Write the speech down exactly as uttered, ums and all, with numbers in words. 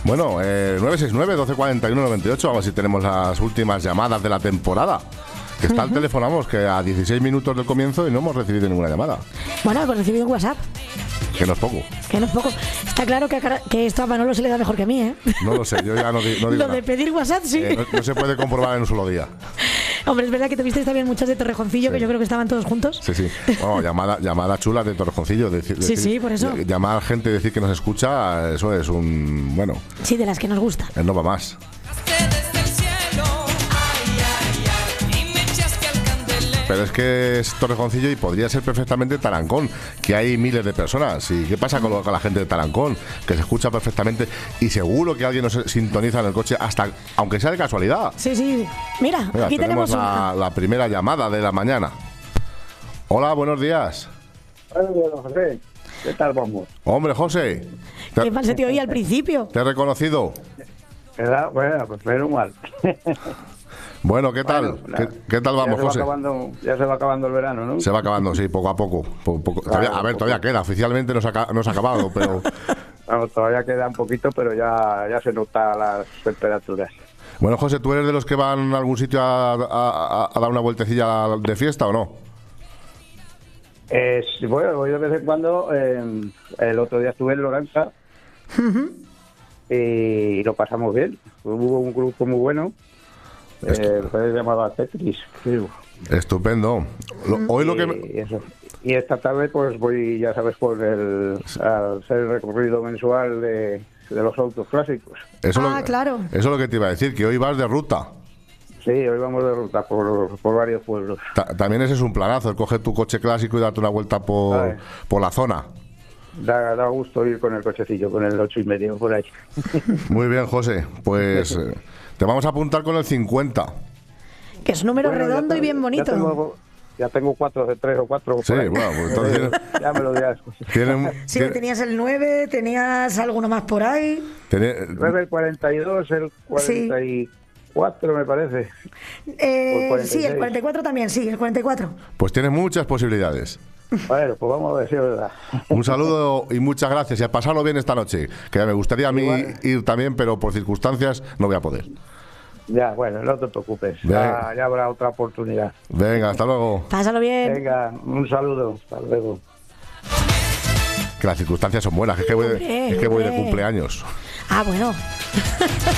Bueno, eh, nueve seis nueve, doce cuarenta y uno, noventa y ocho, a ver si tenemos las últimas llamadas de la temporada. Que está el teléfono, vamos, que a dieciséis minutos del comienzo y no hemos recibido ninguna llamada. Bueno, hemos recibido un WhatsApp. Que no es poco. Que no es poco. Está claro que, a- que esto a Manolo se le da mejor que a mí, ¿eh? No lo sé, yo ya no, di- no digo Lo de nada. pedir WhatsApp, sí. Eh, no, no se puede comprobar en un solo día. Hombre, es verdad que tuvisteis también muchas de Torrejoncillo, Sí. que yo creo que estaban todos juntos. Sí, sí. Bueno, llamada, llamada chula de Torrejoncillo. Decir, Sí, decir- sí, por eso. Llamar a gente y decir que nos escucha, eso es un... Bueno, Sí, de las que nos gusta. él no va más. Pero es que es Torrejoncillo y podría ser perfectamente Tarancón, que hay miles de personas. ¿Y qué pasa con, lo- con la gente de Tarancón? Que se escucha perfectamente y seguro que alguien nos sintoniza en el coche, hasta aunque sea de casualidad. Sí, sí. Mira, Mira, aquí tenemos, la, la primera llamada de la mañana. Hola, buenos días. Buenos días, don José. ¿Qué tal vamos? Hombre, José, una. te, Qué mal se te oía al principio. te he reconocido. ¿Verdad? Bueno, pues menos mal. Bueno, ¿qué tal? Bueno, ¿Qué, nada. qué tal vamos, ya se va José? acabando, ya se va acabando el verano, ¿no? Se va acabando, sí, poco a poco. Po- poco- Claro, todavía- a ver, poco. todavía queda. Oficialmente no se, ha, no se ha acabado, pero... Bueno, todavía queda un poquito, pero ya, ya se nota las temperaturas. Bueno, José, ¿tú eres de los que van a algún sitio a, a- a- a dar una vueltecilla de fiesta o no? Eh, sí, bueno, voy de vez en cuando. eh, el otro día estuve en Loranza y lo pasamos bien. Hubo un grupo muy bueno. Eh, se llamaba Tetris, creo. Estupendo. Lo- hoy lo que... me- Y, eso. Y esta tarde pues voy, ya sabes, por el al hacer el recorrido mensual de, de los autos clásicos. Eso Ah, lo, claro. Eso es lo que te iba a decir, que hoy vas de ruta. Sí, hoy vamos de ruta por, por varios pueblos. Ta- también ese es un planazo, el coger tu coche clásico y darte una vuelta por, Vale. por la zona. Da, da gusto ir con el cochecillo, con el ocho y medio por ahí. Muy bien, José. Pues eh, te vamos a apuntar con el cincuenta. Que es un número Bueno, ya redondo y te- bien Ya bonito. tengo, ya tengo cuatro de tres o cuatro. Sí, por ahí. bueno, pues entonces- ya me lo dirás. Tienen, Sí, tiene- tenías el nueve, tenías alguno más por ahí. tiene- nueve, el cuarenta y dos, el cuarenta y cuatro me parece. Eh, Por cuarenta y sí, el seis. cuarenta y cuatro también, sí, el cuarenta y cuatro. pues tienes muchas posibilidades. Bueno, pues vamos a ver si es verdad. Un saludo y muchas gracias. Y a pasarlo bien esta noche. Que me gustaría a mí Igual. ir también, pero por circunstancias no voy a poder. Ya, bueno, no te preocupes. Bien. Ya, ya habrá otra oportunidad. Venga, hasta luego. Pásalo bien. Venga, un saludo. Hasta luego. Que las circunstancias son buenas. Que es que voy de, Hombre, es que voy de hombre. cumpleaños. Ah, bueno.